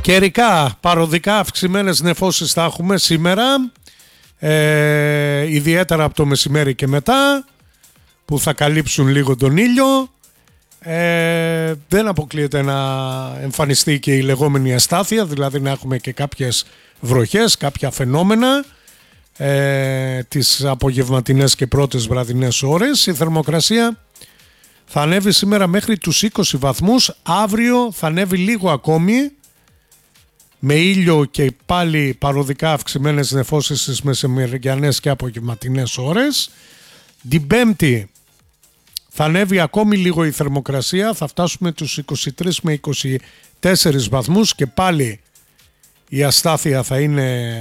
Καιρικά, παροδικά αυξημένες νεφώσεις θα έχουμε σήμερα, ιδιαίτερα από το μεσημέρι και μετά, που θα καλύψουν λίγο τον ήλιο. Δεν αποκλείεται να εμφανιστεί και η λεγόμενη αστάθεια, δηλαδή να έχουμε και κάποιες βροχές, κάποια φαινόμενα τις απογευματινές και πρώτες βραδινές ώρες. Η θερμοκρασία θα ανέβει σήμερα μέχρι τους 20 βαθμούς, αύριο θα ανέβει λίγο ακόμη, με ήλιο και πάλι παροδικά αυξημένες νεφώσεις στις μεσημεριανές και απογευματινές ώρες. Την Πέμπτη θα ανέβει ακόμη λίγο η θερμοκρασία, θα φτάσουμε τους 23 με 24 βαθμούς και πάλι η αστάθεια θα είναι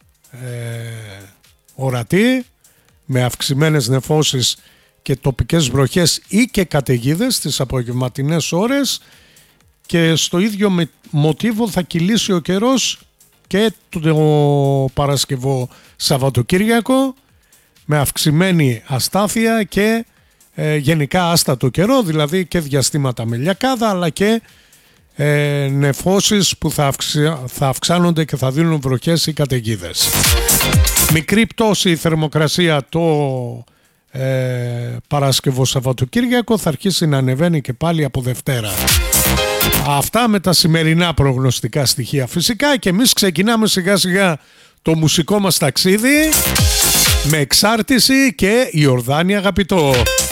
ορατή, με αυξημένες νεφώσεις και τοπικές βροχές ή και καταιγίδες στις απογευματινές ώρες, και στο ίδιο μοτίβο θα κυλήσει ο καιρός και το Παρασκευό Σαββατοκύριακο, με αυξημένη αστάθεια και γενικά άστατο καιρό, δηλαδή και διαστήματα με λιακάδα, αλλά και νεφώσεις που θα αυξάνονται και θα δίνουν βροχές ή καταιγίδες. Μικρή πτώση η θερμοκρασία το Παρασκευό Σαββατοκύριακο, θα αρχίσει να ανεβαίνει και πάλι από Δευτέρα. Αυτά με τα σημερινά προγνωστικά στοιχεία φυσικά, και εμείς ξεκινάμε σιγά σιγά το μουσικό μας ταξίδι με Εξάρτηση και Ιορδάνη Αγαπητό.